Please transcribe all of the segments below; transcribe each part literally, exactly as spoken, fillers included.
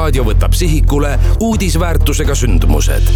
Raadio võtab sihikule uudisväärtusega sündmused.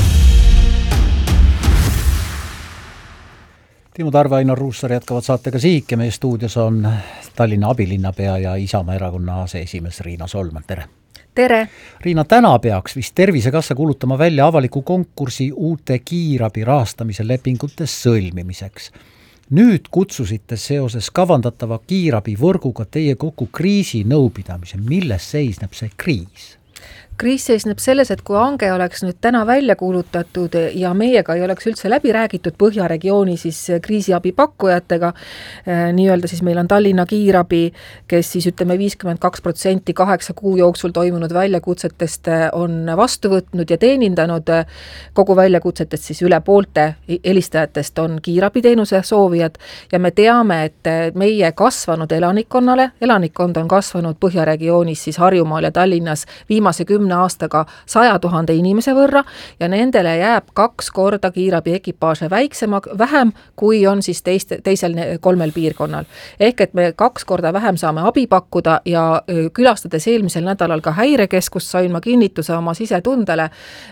Timo Tarve, Ainar Ruussaar jätkavad saatega Sihik ja meie stuudios on Tallinna abilinnapea ja Isamaa erakonna aseesimees Riina Solman. Tere! Tere! Riina, täna peaks vist Tervisekassa kuulutama välja avaliku konkursi uute kiirabi rahastamise lepingute sõlmimiseks. Nüüd kutsusite seoses kavandatava kiirabi võrguga teie kokku kriisi nõupidamise. Milles seisneb see kriis? Kriis seisneb selles, et kui hange oleks nüüd täna välja kuulutatud ja meiega ei oleks üldse läbi räägitud Põhjaregiooni siis kriisiabi pakkujatega, nii-öelda siis meil on Tallinna kiirabi, kes siis ütleme viiskümmend kaks protsenti kaheksa kuu jooksul toimunud väljakutsetest on vastu võtnud ja teenindanud, kogu väljakutsetest siis üle poolte helistajatest on kiirabiteenuse soovijad ja me teame, et meie kasvanud elanikkonnale, elanikkond on kasvanud Põhjaregioonis siis Harjumaal ja Tallinnas viimase kümne aastaga saja tuhande inimese võrra ja nendele jääb kaks korda kiirabi ekipaaže väiksema, vähem kui on siis teist, teisel kolmel piirkonnal. Ehk et me kaks korda vähem saame abi pakkuda ja külastades eelmisel nädalal ka häirekeskust sain ma kinnituse oma sisetundele,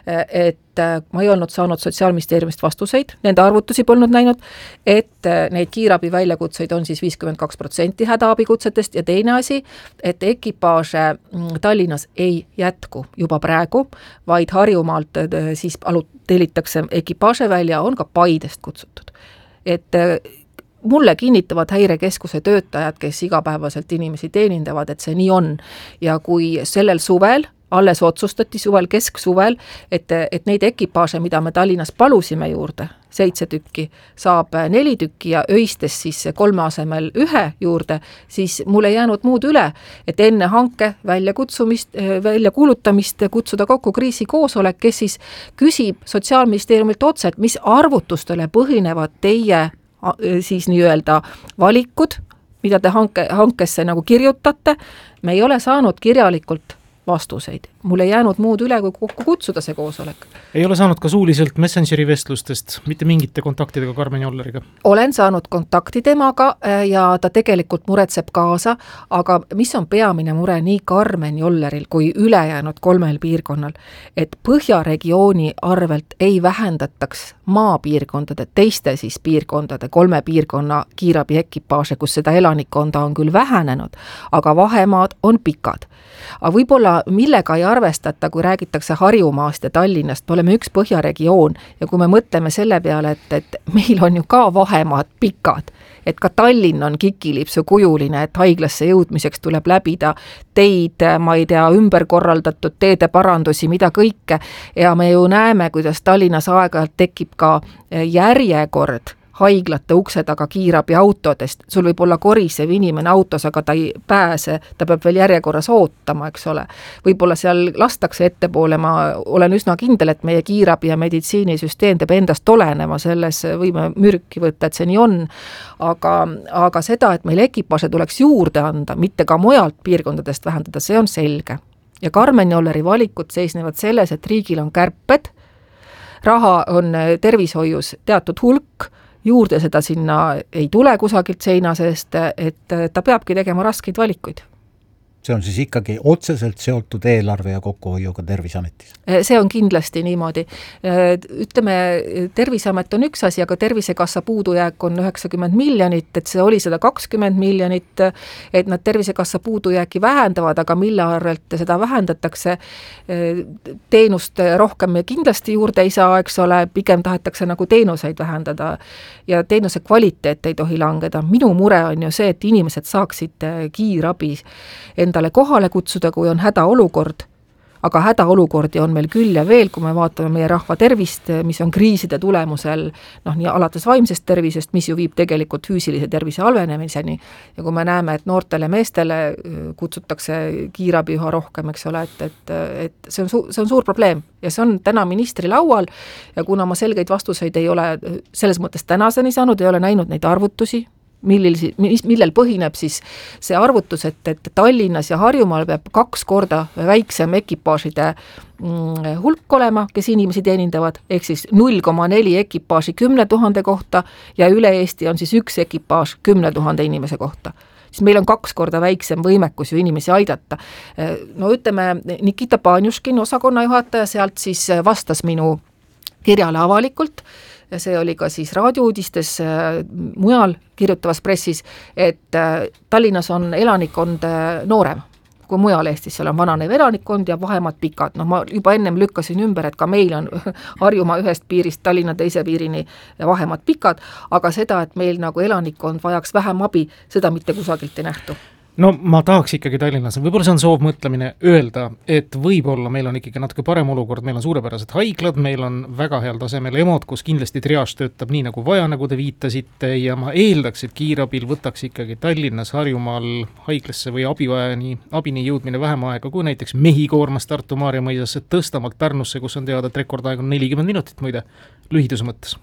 et ma ei olnud saanud Sotsiaalministeeriumist vastuseid, nende arvutusi polnud näinud, et neid kiirabi väljakutseid on siis viiskümmend kaks protsenti hädaabikutsetest ja teine asi, et ekipaaže Tallinnas ei jätku juba praegu, vaid Harjumaalt siis tellitakse ekipaaže välja, on ka Paidest kutsutud. Et mulle kinnitavad häirekeskuse töötajad, kes igapäevaselt inimesi teenindavad, et see nii on. Ja kui sellel suvel alles otsustati suvel, kesksuvel, et, et neid ekipaaže, mida me Tallinnas palusime juurde, seitse tükki, saab neli tükki ja öistes siis kolme asemel ühe juurde, siis mul ei jäänud muud üle, et enne hanke väljakutsumist, väljakuulutamist kutsuda kokku kriisikoosolek, kes siis küsib Sotsiaalministeeriumilt otse, et mis arvutustele põhinevad teie siis nii-öelda valikud, mida te hanke, hankesse nagu kirjutate. Me ei ole saanud kirjalikult vastuseid. Mul ei jäänud muud üle, kui kokku kutsuda see koosolek. Ei ole saanud ka suuliselt Messengeri vestlustest, mitte mingite kontaktidega Karmen Jolleriga? Olen saanud kontakti temaga ja ta tegelikult muretseb kaasa, aga mis on peamine mure nii Karmen Jolleril kui ülejäänud kolmel piirkonnal, et Põhjaregiooni arvelt ei vähendataks maapiirkondade, teiste siis piirkondade, kolme piirkonna kiirabi ekipaaže, kus seda elanikkonda on küll vähenenud, aga vahemaad on pikad. Aga võib-olla millega ei arvestata, kui räägitakse Harjumaast ja Tallinnast, me oleme üks Põhjaregioon ja kui me mõtleme selle peale, et, et meil on ju ka vahemaad pikad, et ka Tallinn on kikilipsu kujuline, et haiglasse jõudmiseks tuleb läbida teid, ma ei tea, ümber korraldatud teede parandusi, mida kõike ja me ju näeme, kuidas Tallinnas aeg-ajalt tekib ka järjekord haiglate ukse taga kiirabi autodest. Sul võib olla korisev inimene autos, aga ta ei pääse, ta peab veel järjekorras ootama, eks ole. Võib-olla seal lastakse ettepoole, ma olen üsna kindel, et meie kiirabi ja meditsiinisüsteem teeb endast olenema, selles võime mürki võtta, et see nii on. Aga, aga seda, et meil ekipaaže tuleks juurde anda, mitte ka mujalt piirkondadest vähendada, see on selge. Ja Karmen Jolleri valikud seisnevad selles, et riigil on kärped, raha on tervishoius teatud hulk, juurde seda sinna ei tule kusagilt seina seest, et ta peabki tegema raskeid valikuid. See on siis ikkagi otseselt seotud eelarve ja kokkuhoiuga Terviseametis? See on kindlasti niimoodi. Ütleme, Terviseamet on üks asi, aga Tervisekassa puudujääk on üheksakümmend miljonit, et see oli sada kakskümmend miljonit, et nad Tervisekassa puudujääki vähendavad, aga mille arvelt seda vähendatakse, teenust rohkem kindlasti juurde ei saa, eks ole, pigem tahetakse nagu teenuseid vähendada ja teenuse kvaliteet ei tohi langeda. Minu mure on ju see, et inimesed saaksid kiirabi endale kohale kutsuda, kui on hädaolukord, aga hädaolukordi on meil küll ja veel, kui me vaatame meie rahva tervist, mis on kriiside tulemusel, noh, nii alates vaimsest tervisest, mis ju viib tegelikult füüsilise tervise halvenemiseni ja kui me näeme, et noortele meestele kutsutakse kiirabi üha rohkem, eks ole, et, et, et see on, su- see on suur probleem ja see on täna ministri laual ja kuna ma selgeid vastuseid ei ole selles mõttes tänaseni saanud, ei ole näinud neid arvutusi, Millil, millel põhineb siis see arvutus, et, et Tallinnas ja Harjumaal peab kaks korda väiksem ekipaažide mm, hulk olema, kes inimesi teenindavad, ehk siis null koma neli ekipaaži kümne tuhande kohta ja üle Eesti on siis üks ekipaaž kümne tuhande inimese kohta. siis meil on kaks korda väiksem võimekus ju inimesi aidata. No ütleme, Nikita Panjuškin, osakonna juhataja, sealt siis vastas minu kirjale avalikult, ja see oli ka siis raadiouudistes mujal kirjutavas pressis, et Tallinnas on elanikkond noorem kui mujal Eestis, seal on vananev elanikkond ja vahemad pikad. No ma juba ennem lükkasin ümber, et ka meil on Harjumaa ühest piirist Tallinna teise piirini vahemad pikad, aga seda, et meil nagu elanikkond vajaks vähem abi, seda mitte kusagilt ei nähtu. No ma tahaks ikkagi Tallinnas, võib-olla see on soov mõtlemine öelda, et võib-olla meil on ikkagi natuke parem olukord, meil on suurepärased haiglad, meil on väga heal tasemel emod, kus kindlasti triaaž töötab nii nagu vaja, nagu te viitasite, ja ma eeldaks, et kiirabil võtaks ikkagi Tallinnas, Harjumaal haiglasse või abivajani, abini jõudmine vähem aega, kui näiteks Mehhi-Koormas Tartu Maarja mõisasse tõstamalt Pärnusse, kus on teada, et rekordaeg on nelikümmend minutit muide, lühiduse mõttes.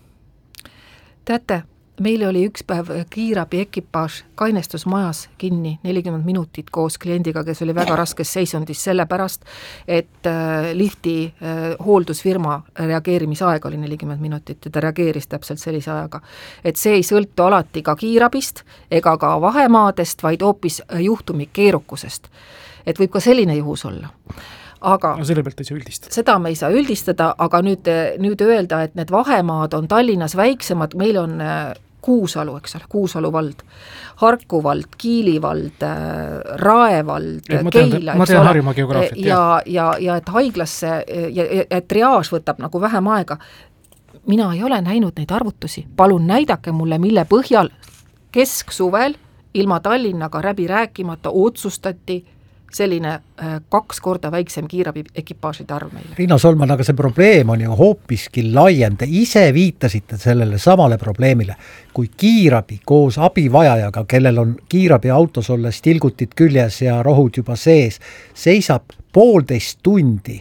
Teate, meil oli üks päev kiirabi ekipaaž kainestusmajas kinni nelikümmend minutit koos kliendiga, kes oli väga raskes seisundis sellepärast, et lifti hooldusfirma reageerimisaeg oli nelikümmend minutit ja ta reageeris täpselt sellise ajaga. Et see ei sõltu alati ka kiirabist ega ka vahemaadest, vaid hoopis juhtumi keerukusest. Et võib ka selline juhus olla. Aga no selle pealt ei saa üldistada. Seda me ei saa üldistada, aga nüüd, nüüd öelda, et need vahemaad on Tallinnas väiksemad, meil on Kuusalu, eks ole, Kuusalu vald, Harku vald, Kiili vald, Rae vald, Keila, ma tean Harjumaa geograafiat. Ja, ja, ja et haiglasse ja, ja triaaž võtab nagu vähem aega. Mina ei ole näinud neid arvutusi. Palun näidake mulle, mille põhjal kesksuvel ilma Tallinnaga läbi rääkimata otsustati selline kaks korda väiksem kiirabi ekipaažide arv meile. Riina Solman, aga see probleem on ju hoopiski laiem. Te ise viitasite sellele samale probleemile, kui kiirabi koos abivajajaga, kellel on kiirabi autos olles tilgutid küljes ja rohud juba sees, seisab poolteist tundi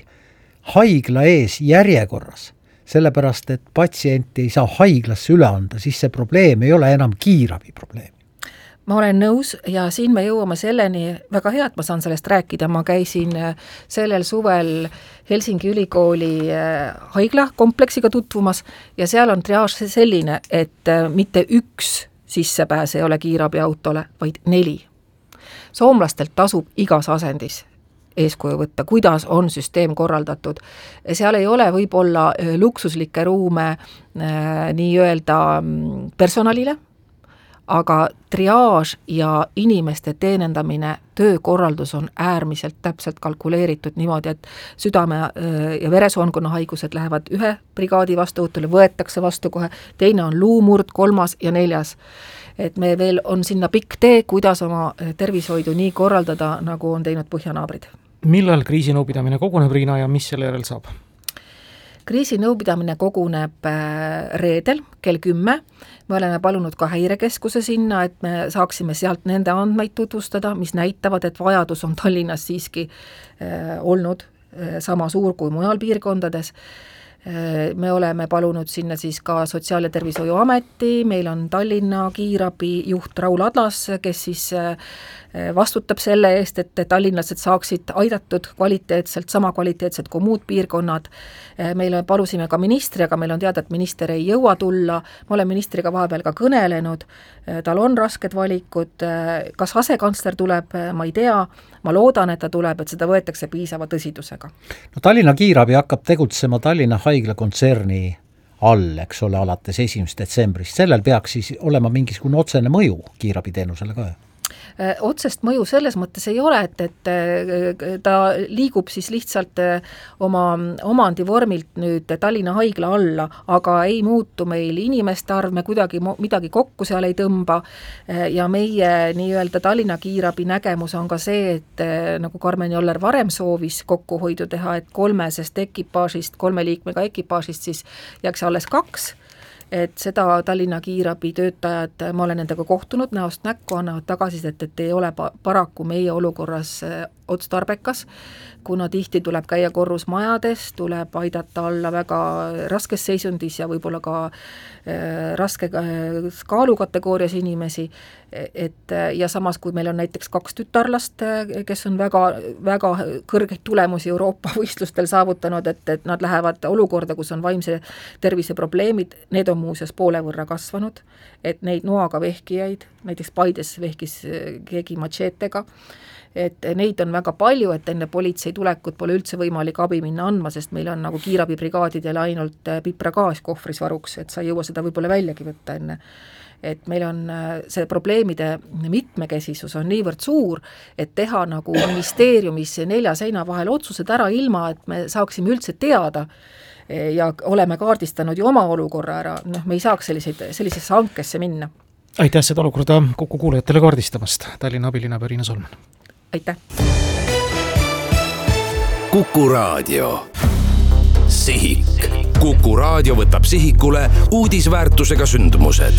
haigla ees järjekorras, sellepärast et patsienti ei saa haiglasse üle anda, siis see probleem ei ole enam kiirabi probleem. Ma olen nõus ja siin me jõuame selleni, väga hea, et ma saan sellest rääkida, ma käisin sellel suvel Helsingi ülikooli haigla kompleksiga tutvumas ja seal on triaaž selline, et mitte üks sissepääs ei ole kiirabi autole, vaid neli. Soomlastelt tasub igas asendis eeskuju võtta, kuidas on süsteem korraldatud. Seal ei ole võib-olla luksuslikke ruume nii-öelda personalile, aga triaaž ja inimeste teenendamine, töökorraldus on äärmiselt täpselt kalkuleeritud niimoodi, et südame ja veresoonkonna haigused lähevad ühe brigaadi vastuvõtule, võetakse vastu kohe, teine on luumurd, kolmas ja neljas. Et me veel on sinna pikk tee, kuidas oma tervishoidu nii korraldada, nagu on teinud põhjanaabrid. Millal kriisinõupidamine koguneb, Riina, ja mis selle järel saab? Kriisinõupidamine koguneb reedel kell kümme. Me oleme palunud ka häirekeskuse sinna, et me saaksime sealt nende andmeid tutvustada, mis näitavad, et vajadus on Tallinnas siiski olnud sama suur kui mujal piirkondades. Me oleme palunud sinna siis ka Sotsiaal- ja Tervishoiuameti, meil on Tallinna kiirabi juht Raul Adlas, kes siis vastutab selle eest, et tallinlased saaksid aidatud kvaliteetselt, sama kvaliteetselt kui muud piirkonnad. Meile palusime ka ministri, aga meil on teada, et minister ei jõua tulla. Ma olen ministriga vahepeal ka kõnelenud, tal on rasked valikud, kas asekantsler tuleb, ma ei tea, ma loodan, et ta tuleb, et seda võetakse piisava tõsidusega. No Tallinna kiirabi hakkab tegutsema Tallinna haigla kontserni all, eks ole, alates esimesest detsembrist. Sellel peaks siis olema mingisugune otsene mõju kiirabiteenusele ka. Otsest mõju selles mõttes ei ole, et, et ta liigub siis lihtsalt oma omandivormilt nüüd Tallinna haigla alla, aga ei muutu meil inimeste arv, me kuidagi midagi kokku seal ei tõmba ja meie nii-öelda Tallinna kiirabi nägemus on ka see, et nagu Karmen Joller varem soovis kokkuhoidu teha, et kolmesest ekipaažist, kolme liikmega ekipaažist siis jääks alles kaks, et seda Tallinna kiirabi töötajad, ma olen nendega kohtunud, näost näkku annavad tagasisidet, et ei ole paraku meie olukorras otstarbekas, kuna tihti tuleb käia korrus majades, tuleb aidata alla väga raskes seisundis ja võib-olla ka raske kaalukategoorias inimesi, et ja samas, kui meil on näiteks kaks tütarlast, kes on väga, väga kõrgeid tulemusi Euroopa võistlustel saavutanud, et, et nad lähevad olukorda, kus on vaimse tervise probleemid, need on on muuseas poole võrra kasvanud, et neid noaga vehkijaid, näiteks Paides vehkis keegi matšeetega, et neid on väga palju, et enne politsei tulekut pole üldse võimalik abi minna andma, sest meil on nagu kiirabibrigaadidel ainult pipragaas kohvris varuks, et sa ei jõua seda võib-olla väljagi võtta enne. Et meil on see probleemide mitmekesisus on niivõrd suur, et teha nagu ministeeriumis nelja seina vahel otsused ära ilma, et me saaksime üldse teada ja oleme kaardistanud ju oma olukorra ära, noh, me ei saaks selliseid, sellisesse hankesse minna. Aitäh seda olukorda kokku kuulajatele kaardistamast, Tallinna abilinnapea Riina Solman. Aitäh! Kuku Raadio. Sihik. Kuku Raadio võtab sihikule uudisväärtusega sündmused.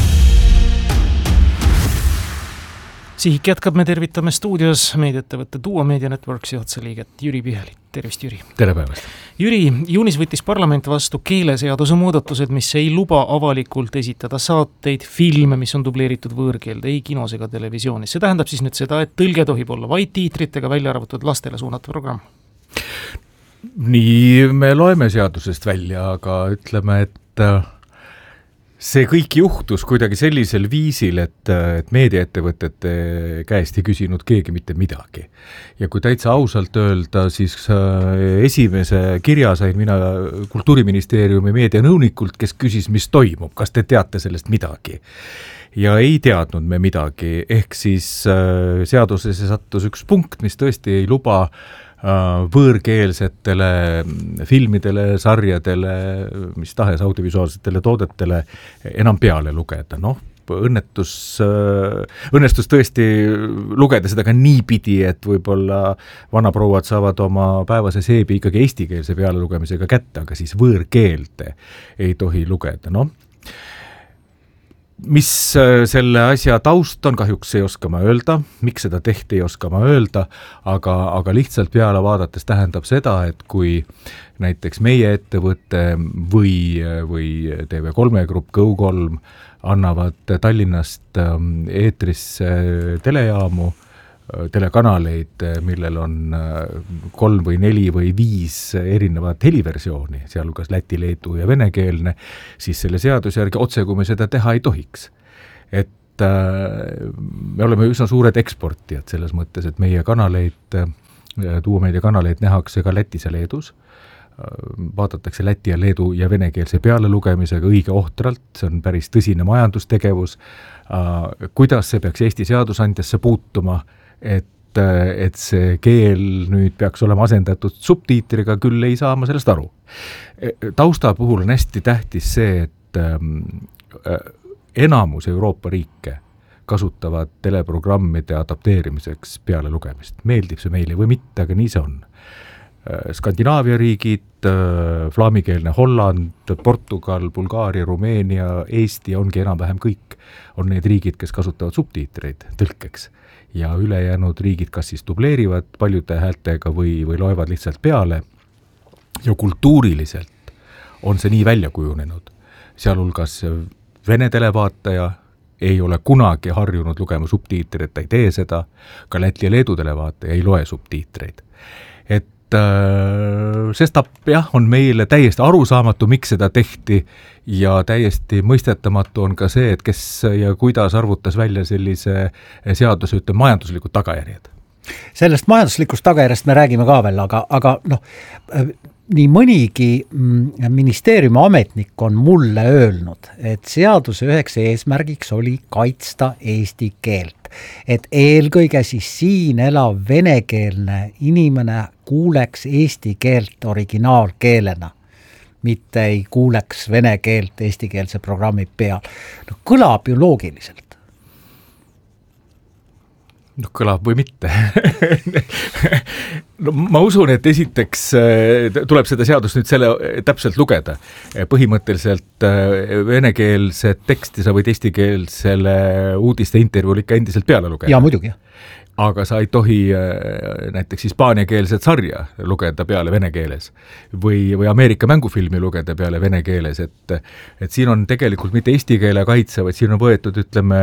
Sihik jätkab, me tervitame stuudios meediattevõtte Duo Media Networks juhatuse liiget Jüri Pihelit. Tervist, Jüri! Tere päevast! Jüri, juunis võttis parlament vastu keeleseaduse muudatused, mis ei luba avalikult esitada saateid, filme, mis on dubleeritud võõrkeelde, ei kinos ega televisioonis. See tähendab siis nüüd seda, et tõlge tohib olla vaid tiitritega välja arvatud lastele suunatud programm. Nii me loeme seadusest välja, aga ütleme, et see kõik juhtus kuidagi sellisel viisil, et, et meediaettevõtete käest ei küsinud keegi mitte midagi. Ja kui täitsa ausalt öelda, siis esimese kirja sain mina Kultuuriministeeriumi meedianõunikult, kes küsis, mis toimub, kas te teate sellest midagi. Ja ei teadnud me midagi, ehk siis seadusesse sattus üks punkt, mis tõesti ei luba võõrkeelsetele filmidele, sarjadele, mis tahes audiovisuaalsetele toodetele enam peale lugeda. Noh, õnnetus, õnnestus tõesti lugeda seda ka niipidi, et võib-olla vanaprouad saavad oma päevase seebi ikkagi eestikeelse pealelugemisega kätte, aga siis võõrkeelte ei tohi lugeda. Noh, mis selle asja taust on, kahjuks ei oska ma öelda, miks seda tehti ei oska ma öelda, aga, aga lihtsalt peale vaadates tähendab seda, et kui näiteks meie ettevõte või, või T V kolme grupp Go kolm annavad Tallinnast eetrisse telejaamu, telekanaleid, millel on kolm või neli või viis erinevat heliversiooni, sealhulgas läti, leedu ja venekeelne, siis selle seaduse järgi otse, kui me seda teha ei tohiks. Et äh, me oleme üsna suured eksportijad selles mõttes, et meie kanaleid, Duo Meedia kanaleid nähakse ka Lätis ja Leedus, vaadatakse läti ja leedu ja venekeelse pealelugemisega õige ohtralt, see on päris tõsine majandustegevus. Äh, kuidas see peaks Eesti seadusandjasse puutuma, et, et see keel nüüd peaks olema asendatud subtiitriga, küll ei saa ma sellest aru. Tausta puhul on hästi tähtis see, et äh, enamus Euroopa riike kasutavad teleprogrammide adapteerimiseks peale lugemist. Meeldib see meile või mitte, aga nii see on. Skandinaavia riigid, flaamikeelne Holland, Portugal, Bulgaaria, Rumeenia, Eesti ongi enam-vähem kõik. On need riigid, kes kasutavad subtiitreid tõlkeks. Ja ülejäänud riigid kas siis dubleerivad paljude häältega või, või loevad lihtsalt peale. Ja kultuuriliselt on see nii välja kujunenud. Sealhulgas vene televaataja ei ole kunagi harjunud lugema subtiitreid, ta ei tee seda, ka läti ja leedu televaataja ei loe subtiitreid. Et sestap jah, on meile täiesti arusaamatu, miks seda tehti ja täiesti mõistetamatu on ka see, et kes ja kuidas arvutas välja sellise seaduse, ütleme, majanduslikud tagajärjed. Sellest majanduslikust tagajärjest me räägime ka veel, aga, aga noh, nii mõnigi ministeeriumi ametnik on mulle öelnud, et seaduse üheks eesmärgiks oli kaitsta eesti keelt. Et eelkõige siis siin elav venekeelne inimene kuuleks eesti keelt originaalkeelena, mitte ei kuuleks vene keelt eestikeelse programmi peal. No, kõlab ju loogiliselt. noh, kõlab või mitte. No, ma usun, et esiteks tuleb seda seadust nüüd selle täpselt lugeda. Põhimõtteliselt venekeelse teksti sa võid eestikeelsele uudiste intervjuul ikka endiselt peale lugeda. Ja muidugi. Aga sa ei tohi näiteks hispaaniakeelset sarja lugeda peale vene keeles või, või Ameerika mängufilmi lugeda peale vene keeles, et, et siin on tegelikult mitte eesti keele kaitse, vaid siin on võetud, ütleme,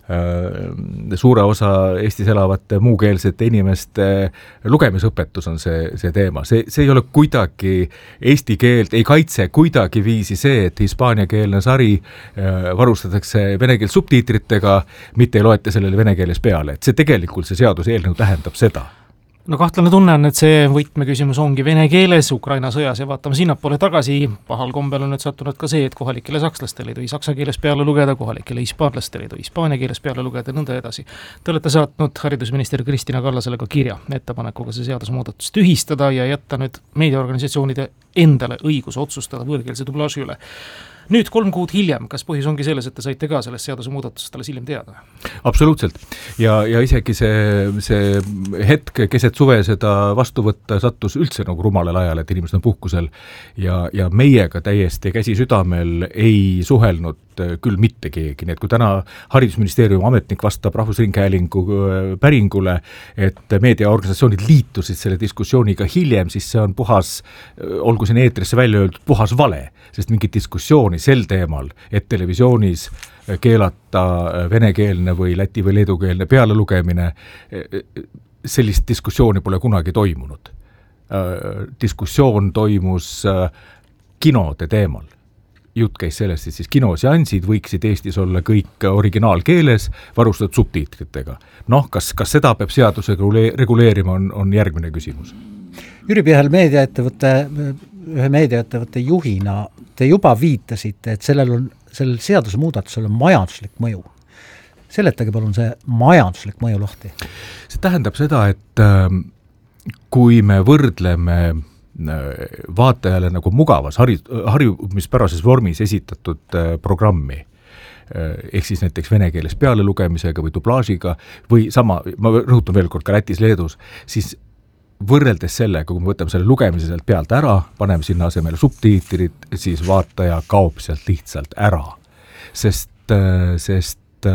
suure osa Eestis elavate muukeelsete inimeste lugemisõpetus on see, see teema. See, see ei ole kuidagi eesti keelt, ei kaitse kuidagi viisi see, et hispaaniakeelne sari varustatakse vene keelt subtiitritega, mitte ei loeta sellele vene keeles peale. Et see tegelikult see seaduseelnõu tähendab seda. No kahtlane tunne on, et see võtmeküsimus ongi vene keeles Ukraina sõjas ja vaatame sinnapoole tagasi. Pahal kombel on nüüd sattunud ka see, et kohalikele sakslastele ei tohi saksa keeles peale lugeda, kohalikele hispaanlastele ei tohi hispaania keeles peale lugeda ja nõnda edasi. Te olete saatnud haridusminister Kristina Kallasele ka kirja ettepanekuga see seadusmuudatus tühistada ja jätta nüüd meediaorganisatsioonide endale õigus otsustada võõrkeelse dublaaži üle. Nüüd kolm kuud hiljem, kas põhjus ongi selles, et te saite ka sellest seaduse muudatust alles hiljem teada? Absoluutselt. Ja, ja isegi see, see hetk keset suve seda vastu võtta sattus üldse nagu rumalal ajal, et inimesed on puhkusel ja, ja meiega täiesti käsi südamel ei suhelnud küll mitte keegi. Nii et kui täna haridusministeeriumi ametnik vastab Rahvusringhäälingu päringule, et meediaorganisatsioonid liitusid selle diskussiooniga hiljem, siis see on puhas, olgu siin eetrisse välja öeldud, puhas vale, sest mingit diskussiooni sel teemal, et televisioonis keelata venekeelne või läti või leedukeelne pealelugemine, sellist diskussiooni pole kunagi toimunud. Diskussioon toimus kinode teemal. Jutt käis sellest, et siis kinoseansid võiksid Eestis olla kõik originaalkeeles, varustatud subtiitritega. Noh, kas, kas seda peab seaduse reguleerima, on, on järgmine küsimus. Jüri Pihel meediaettevõtte, ühe meediaettevõtte juhina te juba viitasite, et sellel on, sellel seaduse muudatusel on majanduslik mõju. Seletage palun see majanduslik mõju lahti. See tähendab seda, et kui me võrdleme vaatajale nagu mugavas hari, harjumispärases vormis esitatud programmi, ehk siis näiteks vene keeles peale lugemisega või dublaažiga või sama, ma rõhutan veel kord ka Lätis, Leedus, siis võrreldes sellega, kui me võtame selle lugemise sealt pealt ära, paneme sinna asemele subtiitrid, siis vaataja kaob sealt lihtsalt ära. Sest, sest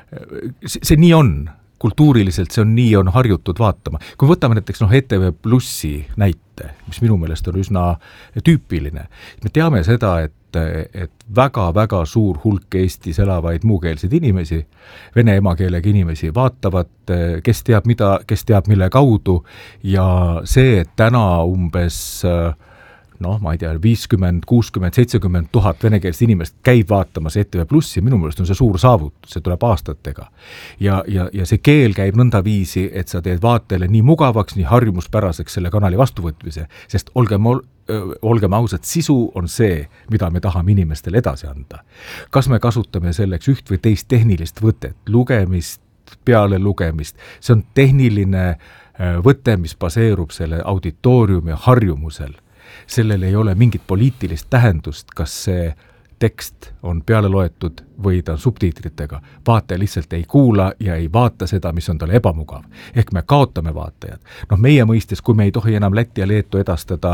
see nii on. Kultuuriliselt see on nii, on harjutud vaatama. Kui võtame näiteks noh, E T V Plussi näite, mis minu meelest on üsna tüüpiline, me teame seda, et, et väga-väga suur hulk Eestis elavaid muukeelseid inimesi, vene emakeelega inimesi vaatavad, kes teab mida, kes teab mille kaudu ja see, et täna umbes noh, ma ei tea, viiskümmend, kuuskümmend, seitsekümmend tuhat venekeelset inimest käib vaatamas E T V Plussi, minu meelest on see suur saavutus, see tuleb aastatega. Ja, ja, ja see keel käib nõnda viisi, et sa teed vaatajale nii mugavaks, nii harjumuspäraseks selle kanali vastuvõtmise, sest olgem, olgem ausad, sisu on see, mida me tahame inimestele edasi anda. Kas me kasutame selleks üht või teist tehnilist võtet, lugemist, peale lugemist, see on tehniline võte, mis baseerub selle auditooriumi harjumusel. Sellel ei ole mingit poliitilist tähendust, kas see tekst on peale loetud või ta on subtiitritega. Vaataja lihtsalt ei kuula ja ei vaata seda, mis on talle ebamugav. Ehk me kaotame vaatajad. Noh, meie mõistes, kui me ei tohi enam Läti ja Leetu edastada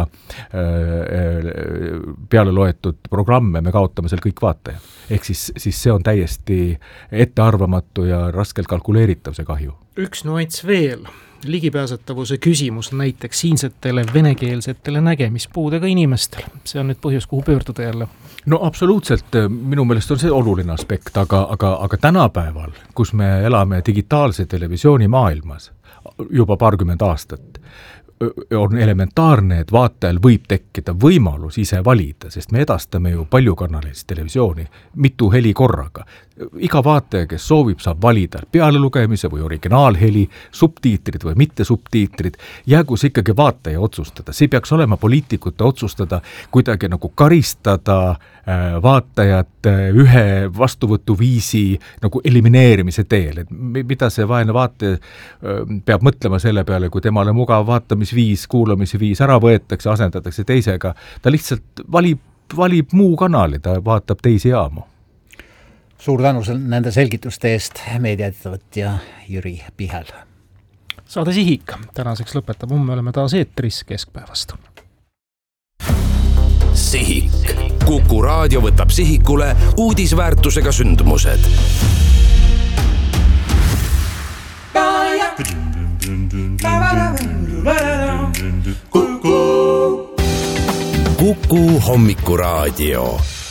äh, peale loetud programme, me kaotame seal kõik vaatajad. Ehk siis, siis see on täiesti ettearvamatu ja raskelt kalkuleeritav see kahju. Üks nuants veel. Ligipääsetavuse küsimus näiteks siinsetele venekeelsetele nägemispuudega inimestel. See on nüüd põhjus, kuhu pöörduda jälle. No absoluutselt, minu meelest on see oluline aspekt, aga, aga, aga tänapäeval, kus me elame digitaalse televisiooni maailmas juba paarkümmend aastat, on elementaarne, et vaatajal võib tekkida võimalus ise valida, sest me edastame ju paljukanalist televisiooni mitu heli korraga. Iga vaataja, kes soovib, saab valida peale lugemise või originaalheli, subtiitrid või mitte subtiitrid, jäägus ikkagi vaataja otsustada. See peaks olema poliitikute otsustada, kuidagi nagu karistada vaatajat ühe vastuvõtuviisi nagu elimineerimise teel. Et mida see vaene vaataja peab mõtlema selle peale, kui temale mugav vaatamisviis, kuulamisviis ära võetakse, asendatakse teisega, ta lihtsalt valib, valib muu kanali, ta vaatab teisi jaamu. Suur tänu nende selgituste eest, meediaettevõtja Jüri Pihel. Saade Sihik tänaseks lõpetab, me oleme taas eetris keskpäevast. Sihik. Kuku raadio võtab sihikule uudisväärtusega sündmused. Kuku hommikuraadio.